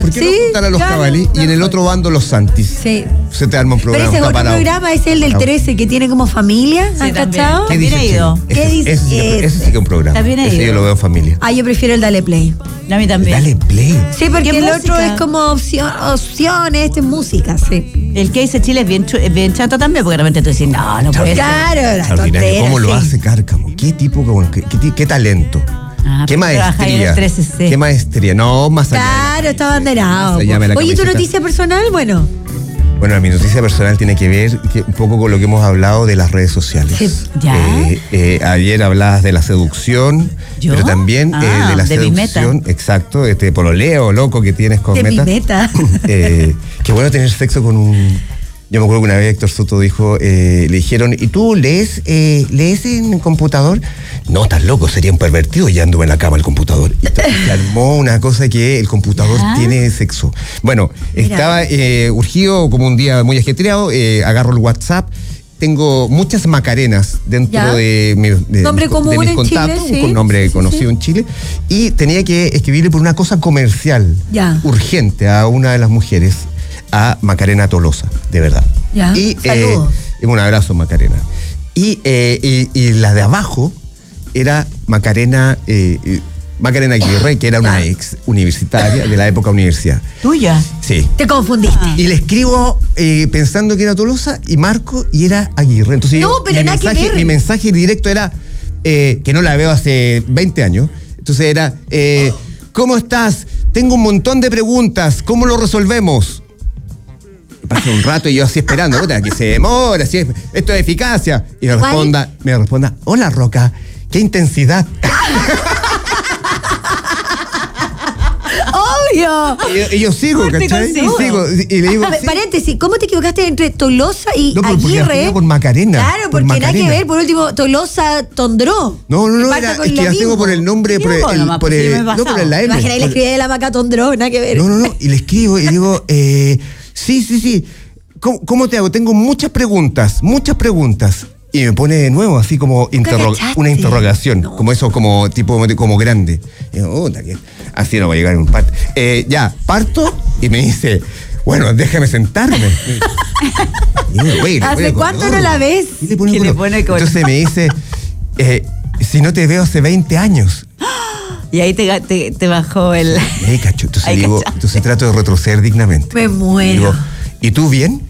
¿Por qué no Sí, juntar a los claro, Cavalli y en el otro bando los Santis? Sí. Se te arma un Pero programa. ese es otro parado. programa, es el del 13, que tiene como familia, ¿has también. cachado? ¿Qué También dice he ido. Chile? ¿Qué dice? Ese sí que es un programa. También he Ese ido. yo lo veo en familia. Ah, yo prefiero el Dale Play. A mí también. Dale play. Sí, porque ¿Qué el música? otro es como opciones, este es música, sí. El que dice Chile es bien chato también, porque realmente tú dices, no puede ser. Claro, la Extraordinario. tontera, ¿Cómo lo sí. hace Cárcamo? ¿Qué tipo, qué talento? Ah, ¿Qué pero trabaja ahí en el maestría? 13C. ¿Qué maestría? No, más allá. Claro, está banderado. Se llama la Oye, ¿tu camiseta. noticia personal? Bueno, Bueno, mi noticia personal tiene que ver un poco con lo que hemos hablado de las redes sociales. Sí, ya. Ayer hablabas de la seducción, ¿Yo? pero también de la de mi seducción, meta. exacto, pololeo loco que tienes con de Meta. mi meta. Qué bueno tener sexo con un... Yo me acuerdo que una vez Héctor Soto dijo, le dijeron, ¿y tú lees en computador? No, estás loco, sería un pervertido, ya anduve en la cama el computador. Y se armó una cosa que el computador tiene sexo. Bueno, Mira. estaba urgido, como un día muy ajetreado, agarro el WhatsApp, tengo muchas Macarenas dentro Ya. de Nombre común mis en contactos, Chile, sí. un nombre Sí, sí, conocido sí. en Chile, y tenía que escribirle por una cosa comercial, Ya. urgente a una de las mujeres, a Macarena Tolosa, de verdad. Ya. Y Saludos. un abrazo, Macarena. Y la de abajo era Macarena Aguirre, que era una ex universitaria de la época universidad. ¿Tuya? Sí. Te confundiste. Y le escribo pensando que era Tolosa y marco y era Aguirre. Entonces No, pero nada que ver. mi mensaje directo era que no la veo hace 20 años. Entonces era, ¿cómo estás? Tengo un montón de preguntas. ¿Cómo lo resolvemos? Pasa un rato y yo así esperando, puta, que se demora, esto es eficacia. Y me responda, hola Roca, qué intensidad. ¡Obvio! Y yo sigo, Fuerte ¿cachai? consigo. Sigo, y le digo, sí. Paréntesis, ¿cómo te equivocaste entre Tolosa y No, porque la Aguirre? tenía por Macarena. Claro, por porque nada Macarena. que ver. Por último, Tolosa Tondró. No, Que parta con es que lo las tengo mismo. por el nombre, por Digo, nomás, por pues, sí, me he no, pasado. por la M. Imagina, le escribí de la Maca Tondró, nada que ver. No, y le escribo y digo, sí. ¿Cómo te hago? Tengo muchas preguntas. Y me pone de nuevo así como cachaste. una interrogación, No. como eso, como tipo como grande. Y digo, así no va a llegar en un parto. Ya, parto y me dice, bueno, déjame sentarme. Y digo, güey, le ¿Hace pone cuánto color. no la ves? Y le pone Que le color. pone color. Entonces me dice, si no te veo hace 20 años. Y ahí te bajó el... Ahí cacho. Entonces Ahí digo, cachaste. entonces trato de retroceder dignamente. Me muero. Digo, ¿y tú bien?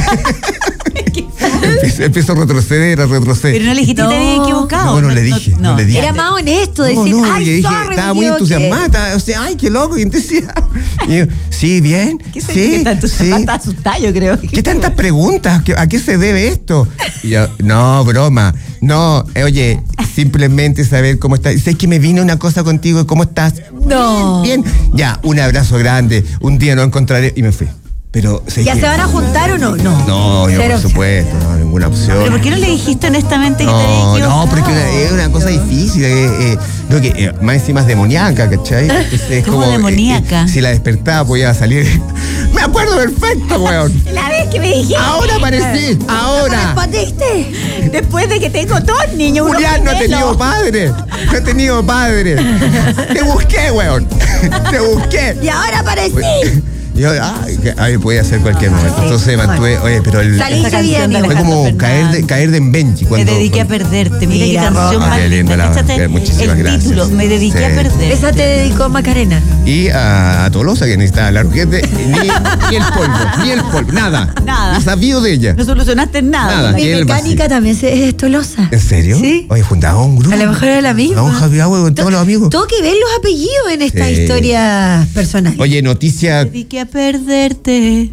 Empiezo a retroceder. Pero no le dijiste No. que te habías equivocado. No le dije. Era más honesto decir, yo ay, dije, sorry, estaba me muy equivoqué. entusiasmada, o sea, ay, qué loco, y decía, y yo, sí, bien, ¿Qué se sí, que tanto sí. está asustada, yo creo? ¿Qué tantas preguntas? ¿A qué se debe esto? Y yo, no, broma, no, oye, simplemente saber cómo estás. ¿Sabes que me vino una cosa contigo? ¿Cómo estás? No. Bien, ya, un abrazo grande, un día nos encontraré, y me fui. Pero, ¿sabes ¿Ya qué? se van a juntar o no? No. No, yo Cero por supuesto, no, ninguna opción. ¿Pero por qué no le dijiste honestamente que te habías No, equivocado? porque es una cosa difícil. No, que más encima es demoníaca, ¿cachai? Entonces, es ¿Cómo como, demoníaca? si la despertaba podía salir. Me acuerdo perfecto, weón. La vez que me dijiste. Ahora aparecí, ¿No ahora. respondiste? Después de que tengo dos niños, uno Julián no ha gemelo. tenido padre. No he tenido padre. Te busqué, weón. Te busqué. Y ahora aparecí. Y yo, ay, podía hacer cualquier momento. Entonces mantuve, oye, pero Saliste Esa bien, canción de amigo. fue como Alejandro caer de en Benji. Me Cuando, dediqué a perderte. Mira Mira, qué canción Roca. más Qué lindo, linda. Cáchate muchísimas el gracias. título, Me dediqué Sí. a perderte. Esa te dedicó Macarena. Y a Tolosa, que necesitaba la urgente, ni el polvo, nada. Nada. No sabía de ella. No solucionaste nada. Nada. Mi Y el mecánica también es Tolosa. ¿En serio? Sí. Oye, juntaba un grupo. A lo mejor era la misma. A un happy hour con todos los amigos. Tengo que ver los apellidos en esta Sí. historia personal. Oye, Me noticia. dediqué a perderte.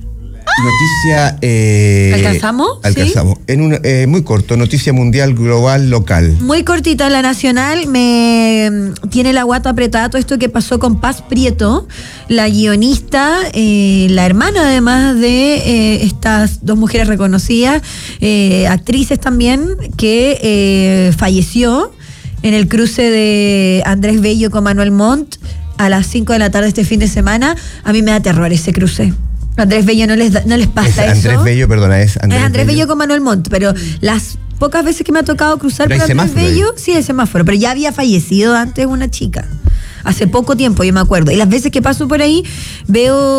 ¿Alcanzamos? Alcanzamos. En un, muy corto, noticia mundial, global, local. Muy cortita la nacional, me tiene la guata apretada todo esto que pasó con Paz Prieto, la guionista, la hermana además de estas dos mujeres reconocidas, actrices también, que falleció en el cruce de Andrés Bello con Manuel Montt a las 5 de la tarde este fin de semana. A mí me da terror ese cruce. Andrés Bello no les pasa Es eso. Andrés Bello, perdona, es Andrés Bello con Manuel Montt, pero las pocas veces que me ha tocado cruzar Pero por hay Andrés semáforo ahí. Bello, sí, el semáforo, pero ya había fallecido antes una chica. hace poco tiempo, yo me acuerdo. Y las veces que paso por ahí, veo